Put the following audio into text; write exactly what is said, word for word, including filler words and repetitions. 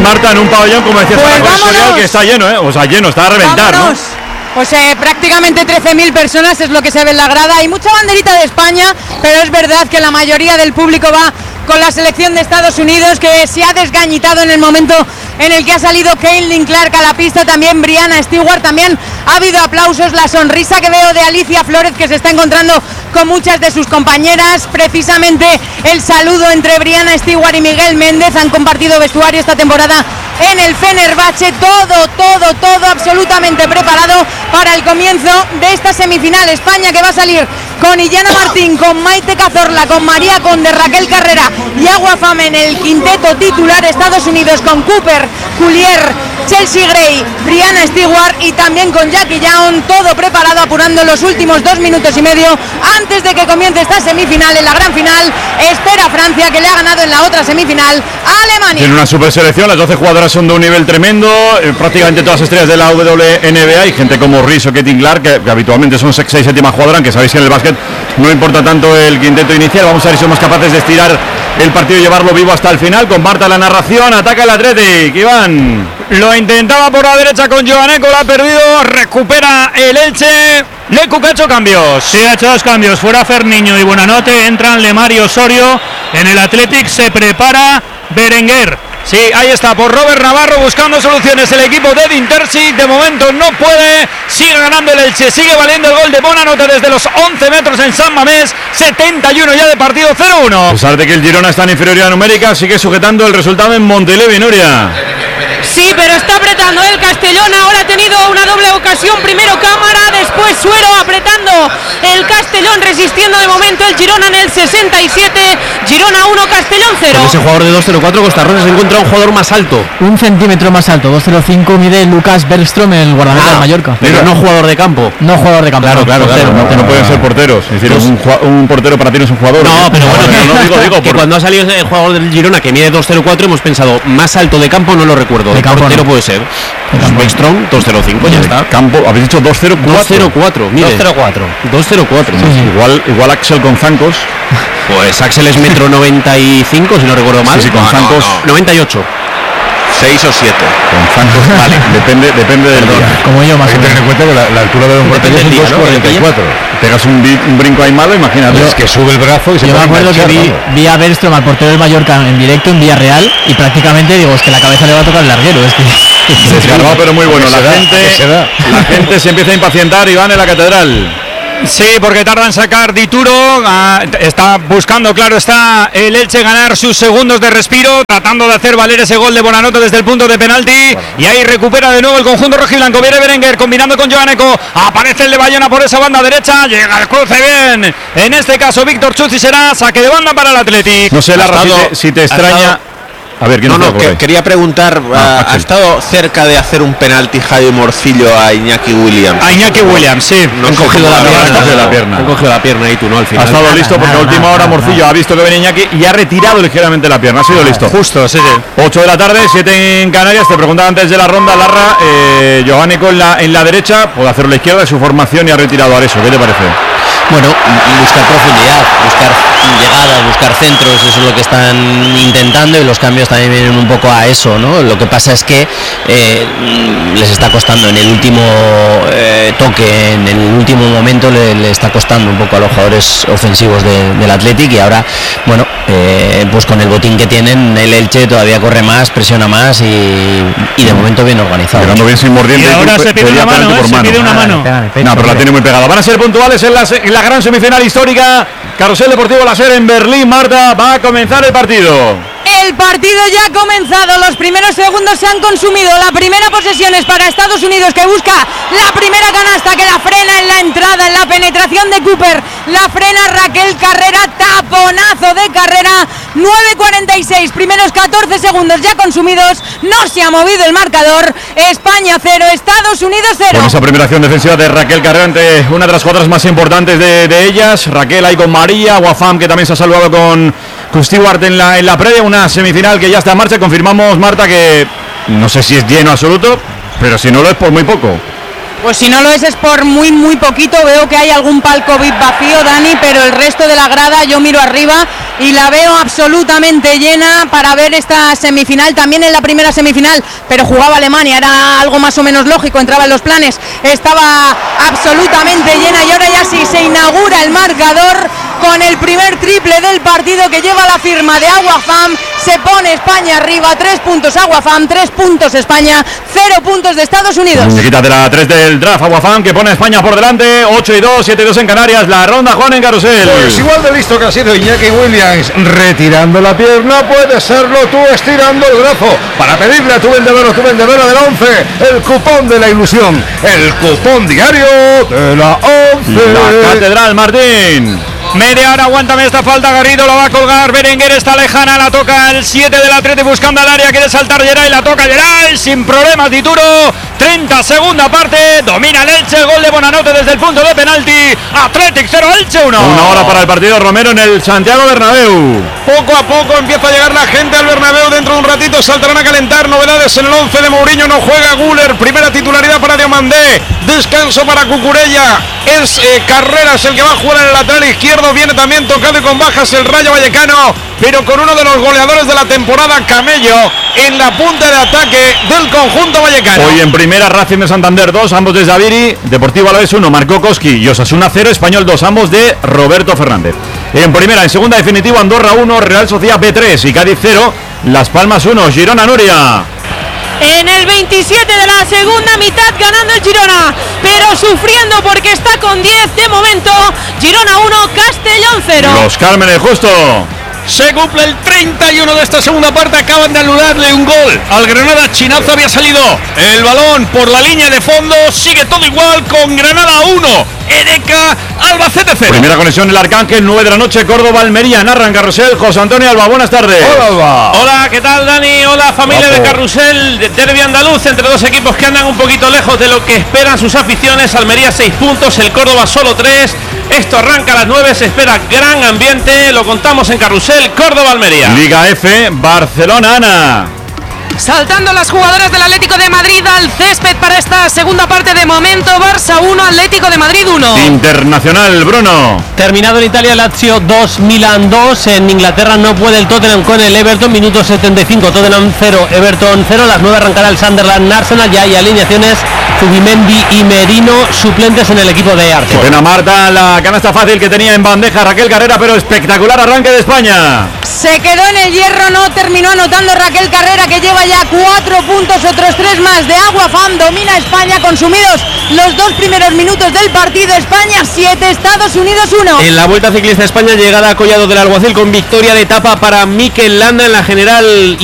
Marta, en un pabellón, como decía, pues que está lleno, ¿eh? O sea, lleno, está a reventar, vámonos. ¿no? Pues eh, prácticamente trece mil personas es lo que se ve en la grada. Hay mucha banderita de España, pero es verdad que la mayoría del público va con la selección de Estados Unidos, que se ha desgañitado en el momento en el que ha salido Caitlin Clark a la pista, también Brianna Stewart, también ha habido aplausos, la sonrisa que veo de Alicia Flores, que se está encontrando con muchas de sus compañeras, precisamente el saludo entre Brianna Stewart y Miguel Méndez, han compartido vestuario esta temporada en el Fenerbahce, todo, todo, todo absolutamente preparado para el comienzo de esta semifinal. España que va a salir con Illana Martín, con Maite Cazorla, con María Conde, Raquel Carrera y Agua Fame en el quinteto titular. Estados Unidos con Cooper, Collier, Chelsea Gray, Brianna Stewart y también con Jackie Young, todo preparado, apurando los últimos dos minutos y medio antes de que comience esta semifinal. En la gran final espera Francia, que le ha ganado en la otra semifinal a Alemania. Tiene una super selección, las doce jugadoras son de un nivel tremendo, eh, prácticamente todas las estrellas de la W N B A, y gente como Riz o Caitlin Clark, que, que habitualmente son seis y séptima jugadora, aunque sabéis que en el básquet no importa tanto el quinteto inicial. Vamos a ver si somos capaces de estirar el partido y llevarlo vivo hasta el final. Con Marta la narración, ataca el Athletic, Iván. Lo intentaba por la derecha con Joaneco, lo ha perdido, recupera el Elche. Lecu, que ha hecho cambios. Sí, ha hecho dos cambios, fuera Ferniño y Buenanote, entran Lemar y Osorio. En el Athletic se prepara Berenguer. Sí, ahí está, por Robert Navarro buscando soluciones el equipo de Edin Terzic. De momento no puede, sigue ganando el Elche, sigue valiendo el gol de Buenanote desde los once metros en San Mamés. setenta y uno ya de partido, cero uno. A pesar de que el Girona está en inferioridad numérica, sigue sujetando el resultado en Montelevi, Nuria. Sí, pero está apretando el Castellón, ahora ha tenido una doble ocasión, primero Cámara, después Suero, apretando el Castellón, resistiendo de momento el Girona en el sesenta y siete, Girona uno, Castellón cero. Con ese jugador de dos cero cuatro, Costa Rosa se encuentra un jugador más alto. Un centímetro más alto, dos cero cinco mide Lucas Bergström, el guardameta ah, de Mallorca. Pero no jugador de campo. No jugador de campo. Claro, claro, portero, claro, no, no pueden ser porteros. Es decir, un, un portero para ti no es un jugador. No, pero bueno, no, no, no, digo, digo, que por... cuando ha salido el jugador del Girona que mide dos cero cuatro hemos pensado, más alto de campo no lo recuerdo. De, de portero no puede ser. Bergström dos cero cinco, ya está. Campo, habéis dicho dos cero cuatro. dos cero cuatro, mire. dos cero cuatro. dos cero cuatro. Sí, sí. Igual, igual Axel con zancos. Pues Axel es metro noventa y cinco, si no recuerdo mal. Sí, sí, con no, zancos. No, no. noventa y ocho. seis o siete. Con zancos, vale. Depende, depende del día. Como yo, más Hay que tener en cuenta que la, la altura de un portero es dos cuarenta y cuatro. Pegas un, un brinco ahí malo, imagínate. Yo, es que sube el brazo y se Yo me acuerdo que vi, vi a Bergström, al portero del Mallorca, en directo en Villarreal, y prácticamente digo, es que la cabeza le va a tocar el larguero. Es que desgarbado, pero muy bueno. La gente, la gente se empieza a impacientar, Iván, en la catedral. Sí, porque tarda en sacar Dituro, ah, está buscando, claro está, el Elche ganar sus segundos de respiro, tratando de hacer valer ese gol de Buenanote desde el punto de penalti, bueno. Y ahí recupera de nuevo el conjunto rojiblanco, viene Berenguer combinando con Joaneco, aparece el de Bayona por esa banda derecha, llega el cruce bien, en este caso Víctor Chuz, y será saque de banda para el Athletic. No sé, Larra, si te, si te extraña... A ver, no, no, que, quería preguntar, ah, ¿ha estado cerca de hacer un penalti Javi Morcillo a Iñaki Williams? A Iñaki Williams, sí. No han cogido la pierna, la pierna. Han cogido la pierna y tú no al final. Ha estado listo porque a última hora Morcillo ha visto que venía Iñaki y ha retirado ligeramente la pierna. Ha sido listo. Justo, sí, sí. ocho de la tarde, siete en Canarias. Te preguntaba antes de la ronda, Larra, eh, Jovánico en la, en la derecha, puede hacerlo a la izquierda de su formación y ha retirado a Areso. ¿Qué te parece? Bueno, buscar profundidad, buscar llegadas, buscar centros, eso es lo que están intentando, y los cambios también vienen un poco a eso, ¿no? Lo que pasa es que eh, les está costando en el último eh, toque, en el último momento le, le está costando un poco a los jugadores ofensivos de, del Athletic, y ahora, bueno, eh, pues con el botín que tienen, el Elche todavía corre más, presiona más y, y de momento bien organizado. Llegando bien sin mordiente. Y ahora se pide una mano, ¿eh? Se pide una mano. No, pero la tiene muy pegada. Van a ser puntuales en la, en la gran semifinal histórica. Carrusel Deportivo Láser en Berlín. Marta, va a comenzar el partido. El partido ya ha comenzado, los primeros segundos se han consumido, la primera posesión es para Estados Unidos, que busca la primera canasta, que la frena en la entrada, en la penetración de Cooper, la frena Raquel Carrera, taponazo de Carrera, nueve cuarenta y seis, primeros catorce segundos ya consumidos, no se ha movido el marcador, España cero, Estados Unidos cero. Con esa primera acción defensiva de Raquel Carrera ante una de las jugadoras más importantes de, de ellas, Raquel ahí con María, Guafam, que también se ha saludado con, con Stewart en la, en la previa, una semifinal que ya está en marcha. Confirmamos, Marta, que no sé si es lleno absoluto, pero si no lo es por muy poco. Pues si no lo es, es por muy, muy poquito. Veo que hay algún palco V I P vacío, Dani, pero el resto de la grada, yo miro arriba, y la veo absolutamente llena para ver esta semifinal, también en la primera semifinal, pero jugaba Alemania, era algo más o menos lógico, entraba en los planes, estaba absolutamente llena y ahora ya sí se inaugura el marcador con el primer triple del partido que lleva la firma de Aguafam. Se pone España arriba, tres puntos Aguafam, tres puntos España, cero puntos de Estados Unidos. Quítate la tres del draft Aguafam que pone a España por delante, ocho y dos, siete y dos en Canarias, la ronda Juan en Carrusel. Pues igual de listo que ha sido Iñaki Williams retirando la pierna, puedes serlo tú estirando el brazo para pedirle a tu vendedor o tu vendedora de la once el cupón de la ilusión, el cupón diario de la once. La Catedral, Martín. Media hora, aguántame esta falta, Garrido la va a colgar, Berenguer está lejana, la toca el siete del Atleti buscando al área, quiere saltar Geray, la toca Geray, sin problemas Dituro, treinta segunda parte, domina el Elche, el gol de Bonanote desde el punto de penalti, Athletic cero, Elche uno. Una hora para el partido Romero en el Santiago Bernabéu. Poco a poco empieza a llegar la gente al Bernabéu, dentro de un ratito saltarán a calentar, novedades en el once de Mourinho, no juega Güler, primera titularidad para Diomandé, descanso para Cucurella, es eh, Carreras el que va a jugar en el lateral izquierdo, viene también tocado y con bajas el Rayo Vallecano, pero con uno de los goleadores de la temporada, Camello, en la punta de ataque del conjunto vallecano. Hoy en primera Racing de Santander dos, ambos de Zaviri, Deportivo Alavés uno, marcó Koski y Osasuna cero, Español dos, ambos de Roberto Fernández. En primera, en segunda definitivo Andorra uno, Real Sociedad B tres y Cádiz cero, Las Palmas uno, Girona Nuria. En el veintisiete de la segunda mitad ganando el Girona, pero sufriendo porque está con diez de momento. Girona uno, Castellón cero. Los Cármenes justo. Se cumple el treinta y uno de esta segunda parte, acaban de anularle un gol al Granada, Chinazo había salido el balón por la línea de fondo, sigue todo igual con Granada uno, Ereca, Albacete cero. Primera conexión el Arcángel, nueve de la noche, Córdoba, Almería, narra en Carrusel, José Antonio Alba, buenas tardes. Hola, Alba. Hola, ¿qué tal, Dani? Hola, familia Guapo. de Carrusel, derbi andaluz entre dos equipos que andan un poquito lejos de lo que esperan sus aficiones. Almería seis puntos, el Córdoba solo tres. Esto arranca a las nueve, se espera gran ambiente, lo contamos en Carrusel, Córdoba-Almería. Liga F, Barcelona, Ana. Saltando las jugadoras del Atlético de Madrid al césped para esta segunda parte. De momento Barça uno, Atlético de Madrid uno. Internacional, Bruno. Terminado en Italia, Lazio dos, Milan dos. En Inglaterra no puede el Tottenham con el Everton, minuto setenta y cinco, Tottenham cero, Everton cero. Las nueve arrancará el Sunderland, Arsenal. Ya hay alineaciones, Zubimendi y Merino suplentes en el equipo de Arsenal. Pena Marta, la canasta fácil que tenía en bandeja Raquel Carrera, pero espectacular arranque de España. Se quedó en el hierro, no terminó anotando Raquel Carrera, que lleva ya cuatro puntos, otros tres más de Aguafam. Domina España, consumidos los dos primeros minutos del partido. España siete, Estados Unidos uno. En la Vuelta Ciclista España, llegada a Collado del Alguacil con victoria de etapa para Mikel Landa en la general.